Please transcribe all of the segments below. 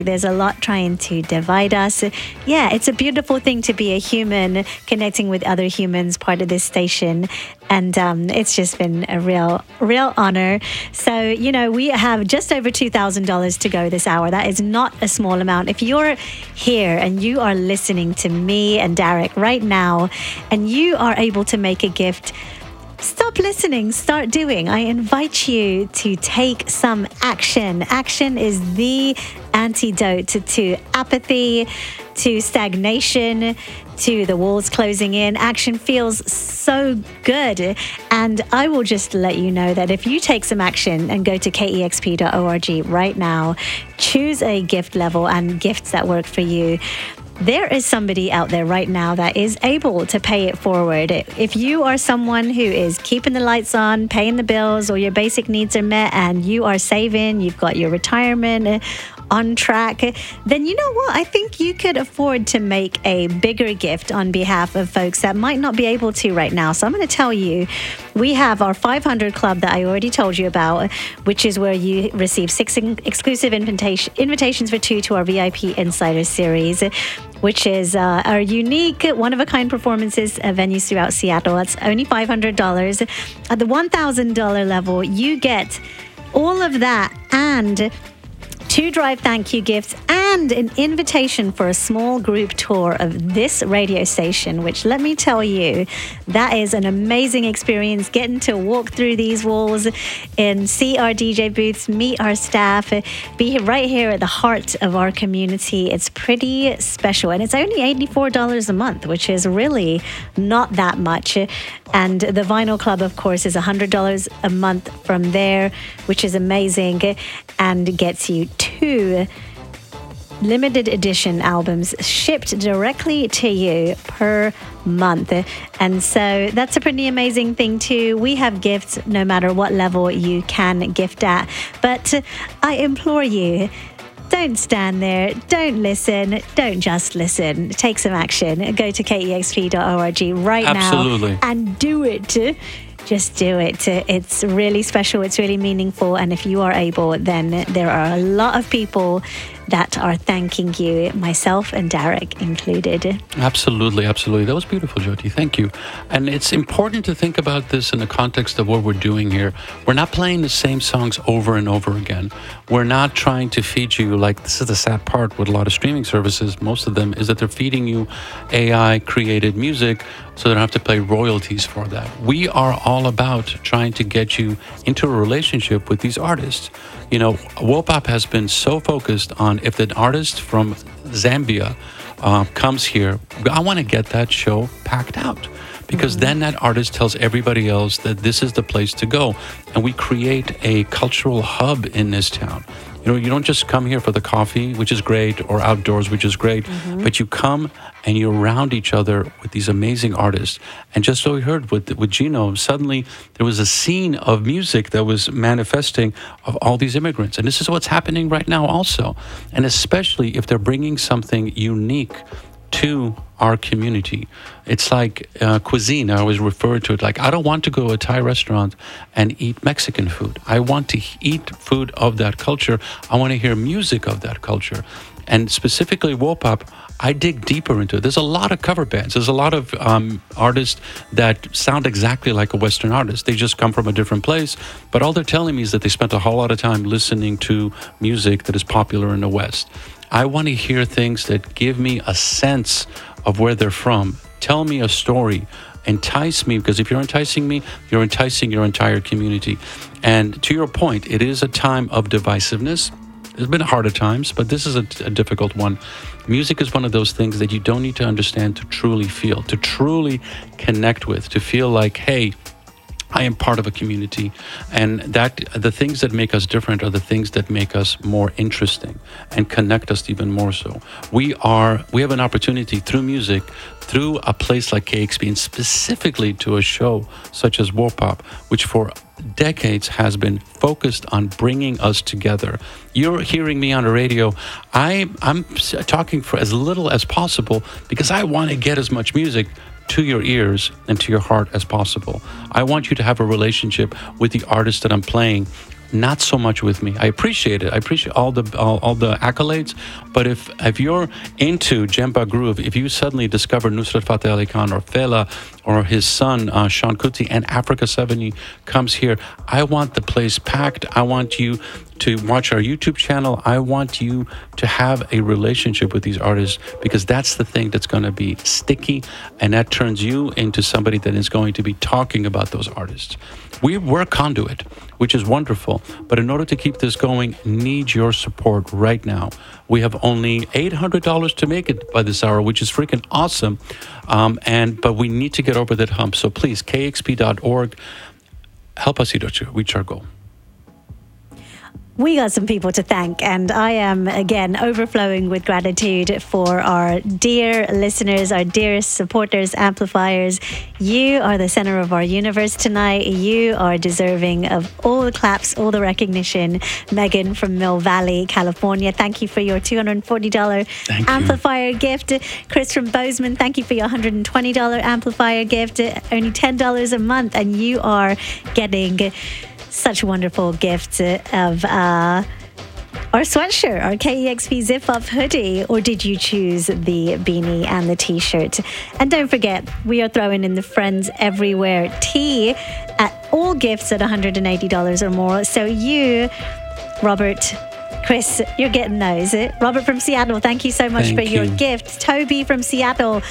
There's a lot trying to divide us. Yeah, it's a beautiful thing to be a human, connecting with other humans, part of this station. And it's just been a real honor. So, we have just over $2,000 to go this hour. That is not a small amount. If you're here and you are listening to me and Derek right now, and you are able to make a gift, stop listening, start doing. I invite you to take some action. Action is the antidote to apathy, to stagnation, to the walls closing in. Action feels so good. And I will just let you know that if you take some action and go to kexp.org right now, choose a gift level and gifts that work for you, there is somebody out there right now that is able to pay it forward. If you are someone who is keeping the lights on, paying the bills, or your basic needs are met and you are saving, you've got your retirement on track, then you know what? I think you could afford to make a bigger gift on behalf of folks that might not be able to right now. So I'm going to tell you, we have our 500 Club that I already told you about, which is where you receive 6 exclusive invitations for 2 to our VIP Insider Series, which is our unique, one-of-a-kind performances at venues throughout Seattle. That's only $500. At the $1,000 level, you get all of that and 2 drive thank you gifts and an invitation for a small group tour of this radio station, which, let me tell you, that is an amazing experience, getting to walk through these walls and see our DJ booths, meet our staff, be right here at the heart of our community. It's pretty special, and it's only $84 a month, which is really not that much. And the Vinyl Club, of course, is $100 a month from there, which is amazing, and gets you 2 limited edition albums shipped directly to you per month. And so that's a pretty amazing thing too. We have gifts no matter what level you can gift at. But I implore you, don't stand there, don't listen, don't just listen. Take some action. Go to kexp.org right Absolutely. now and do it. Just do it. It's really special. It's really meaningful. And if you are able, then there are a lot of people that are thanking you, myself and Derek included. Absolutely, absolutely. That was beautiful, Jyoti. Thank you. And it's important to think about this in the context of what we're doing here. We're not playing the same songs over and over again. We're not trying to feed you, like, this is the sad part with a lot of streaming services, most of them, is that they're feeding you AI-created music so they don't have to pay royalties for that. We are all about trying to get you into a relationship with these artists. Wopap has been so focused on, if an artist from Zambia comes here, I want to get that show packed out. Because then that artist tells everybody else that this is the place to go. And we create a cultural hub in this town. You don't just come here for the coffee, which is great, or outdoors, which is great, but you come and you're around each other with these amazing artists. And just so we heard with Gino, suddenly there was a scene of music that was manifesting of all these immigrants. And this is what's happening right now also. And especially if they're bringing something unique to our community. It's like cuisine. I always refer to it like, I don't want to go to a Thai restaurant and eat Mexican food. I want to eat food of that culture. I want to hear music of that culture. And specifically Wopap, I dig deeper into it. There's a lot of cover bands. There's a lot of artists that sound exactly like a Western artist. They just come from a different place. But all they're telling me is that they spent a whole lot of time listening to music that is popular in the West. I want to hear things that give me a sense of where they're from. Tell me a story. Entice me, because if you're enticing me, you're enticing your entire community. And to your point, it is a time of divisiveness. There's been harder times, but this is a difficult one. Music is one of those things that you don't need to understand to truly feel, to truly connect with, to feel like, hey, I am part of a community, and that the things that make us different are the things that make us more interesting and connect us even more so. We have an opportunity through music, through a place like KEXP, and specifically to a show such as Wopap, which for decades has been focused on bringing us together. You're hearing me on the radio. I'm talking for as little as possible because I want to get as much music to your ears and to your heart as possible. I want you to have a relationship with the artist that I'm playing not so much with me. I appreciate it. I appreciate all the accolades. But if you're into Jemba Groove, if you suddenly discover Nusrat Fateh Ali Khan or Fela or his son Sean Kuti and Africa 70 comes here, I want the place packed. I want you to watch our YouTube channel. I want you to have a relationship with these artists, because that's the thing that's going to be sticky, and that turns you into somebody that is going to be talking about those artists. We're a conduit, which is wonderful, but in order to keep this going, need your support right now. We have only $800 to make it by this hour, which is freaking awesome. But we need to get over that hump. So please, kexp.org, help us, Hirochi, reach our goal. We got some people to thank, and I am again overflowing with gratitude for our dear listeners, our dearest supporters, amplifiers. You are the center of our universe tonight. You are deserving of all the claps, all the recognition. Megan from Mill Valley, California, thank you for your $240 amplifier gift. Chris from Bozeman, thank you for your $120 amplifier gift. Only $10 a month, and you are getting such wonderful gifts of our sweatshirt, our KEXP Zip Up hoodie, or did you choose the beanie and the t-shirt? And don't forget, we are throwing in the Friends Everywhere tee at all gifts at $180 or more. So you, Robert, Chris, you're getting those. Robert from Seattle, thank you so much for your gift. Toby from Seattle,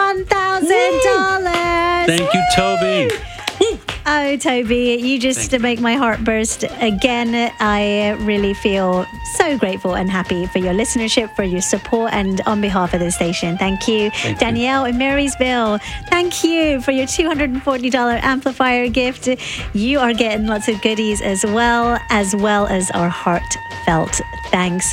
$1,000. Thank you, Toby. Oh, Toby, you just make my heart burst again. I really feel so grateful and happy for your listenership, for your support, and on behalf of the station, thank you. Danielle in Marysville, thank you for your $240 amplifier gift. You are getting lots of goodies as well as our heartfelt thanks.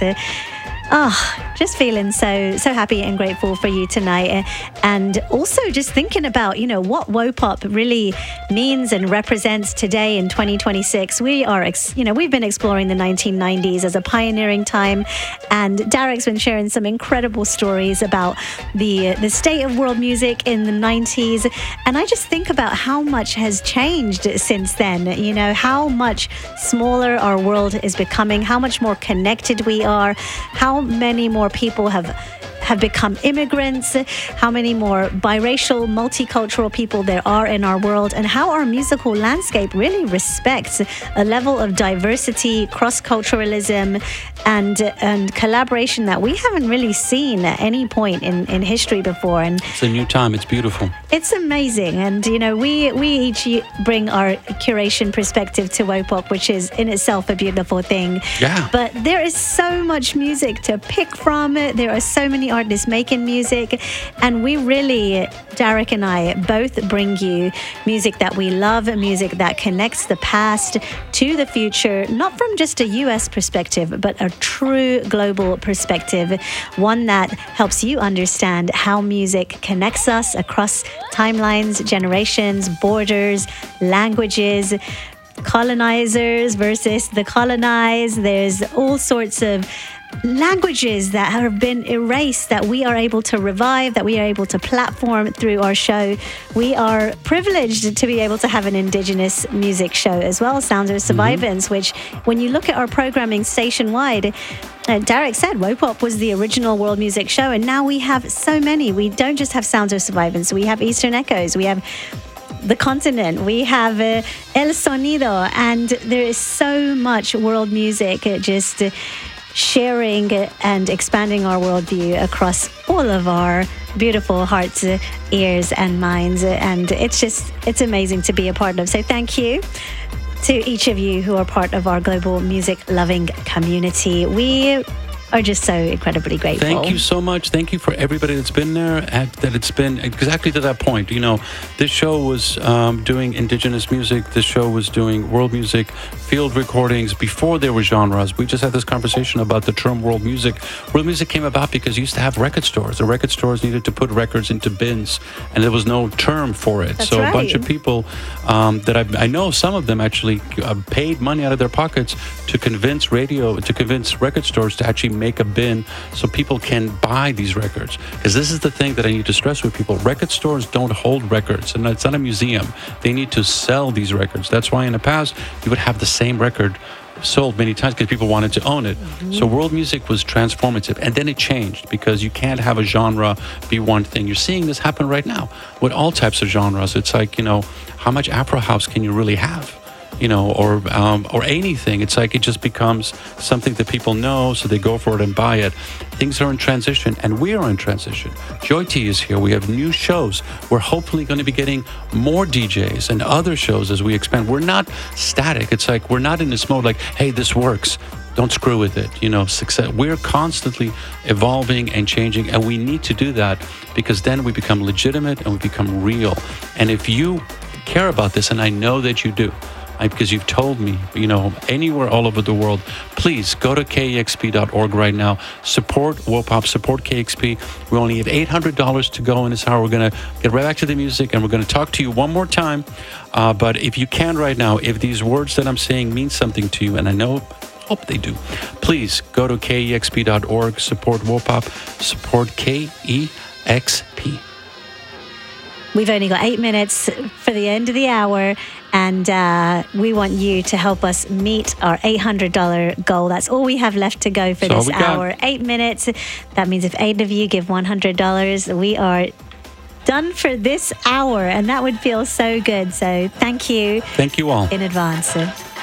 Just feeling so happy and grateful for you tonight, and also just thinking about what WOPOP really means and represents today in 2026. We've been exploring the 1990s as a pioneering time, and Derek's been sharing some incredible stories about the state of world music in the 90s, and I just think about how much has changed since then. How much smaller our world is becoming, how much more connected we are, how many more people have become immigrants, how many more biracial, multicultural people there are in our world, and how our musical landscape really respects a level of diversity, cross-culturalism, and collaboration that we haven't really seen at any point in history before. And it's a new time. It's beautiful. It's amazing. And, we each bring our curation perspective to WOPOP, which is in itself a beautiful thing. Yeah. But there is so much music to pick from. There are so many artists making music, and we really, Derek and I, both bring you music that we love, music that connects the past to the future, not from just a US perspective, but a true global perspective, one that helps you understand how music connects us across timelines, generations, borders, languages, colonizers versus the colonized. There's all sorts of languages that have been erased that we are able to revive, that we are able to platform through our show. We are privileged to be able to have an Indigenous music show as well, Sounds of Survivance, which when you look at our programming station-wide, Derek said WOPOP was the original world music show, and now we have so many. We don't just have Sounds of Survivance, we have Eastern Echoes, we have The Continent, we have El Sonido, and there is so much world music just sharing and expanding our worldview across all of our beautiful hearts, ears, and minds. And it's amazing to be a part of. So thank you to each of you who are part of our global music loving community. We are just so incredibly grateful. Thank you so much. Thank you for everybody that's been there, that it's been exactly to that point. This show was doing Indigenous music. This show was doing world music, field recordings before there were genres. We just had this conversation about the term world music. World music came about because you used to have record stores. The record stores needed to put records into bins, and there was no term for it. That's so right. A bunch of people that I know, some of them actually paid money out of their pockets to convince record stores to actually make a bin so people can buy these records. Because this is the thing that I need to stress with people. Record stores don't hold records, and it's not a museum. They need to sell these records. That's why in the past, you would have the same record sold many times because people wanted to own it. So world music was transformative, and then it changed because you can't have a genre be one thing. You're seeing this happen right now with all types of genres. It's like, how much Afro house can you really have? Or anything. It's like it just becomes something that people know, so they go for it and buy it. Things are in transition, and we are in transition. Joy T is here. We have new shows. We're hopefully going to be getting more DJs and other shows as we expand. We're not static. It's like we're not in this mode like, hey, this works, don't screw with it. Success. We're constantly evolving and changing, and we need to do that because then we become legitimate and we become real. And if you care about this, and I know that you do, because you've told me, anywhere all over the world, please go to kexp.org right now. Support WOPOP, support KEXP. We only have $800 to go in this hour. We're going to get right back to the music, and we're going to talk to you one more time. But if you can right now, if these words that I'm saying mean something to you, and I hope they do, please go to kexp.org, support WOPOP, support KEXP. We've only got 8 minutes for the end of the hour, and we want you to help us meet our $800 goal. That's all we have left to go for this hour. 8 minutes. That means if 8 of you give $100, we are done for this hour, and that would feel so good. So thank you. Thank you all in advance.